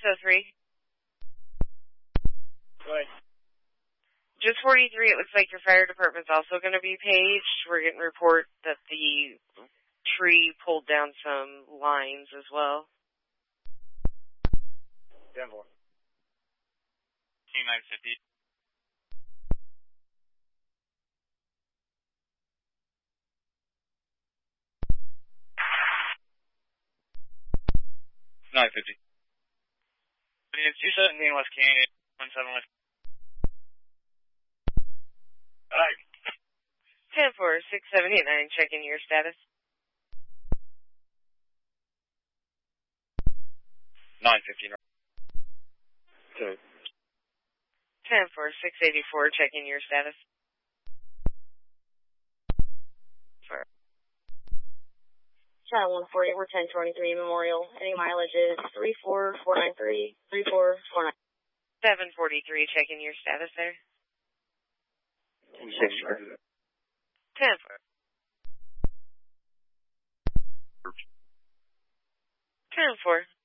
603. Right. Just 43, it looks like your fire department's also going to be paged. We're getting a report that the tree pulled down some lines as well. 10-4. T-950. $950. It's 217 West Canyon, 17 West. Alright. 10-4, 679, checking your status. 950. 10. 10-4, 684, checking your status. Channel 140, we're 1023 Memorial. Any mileage is 34493, 3449. 743, checking your status there. 10-4. 10-4. 10-4.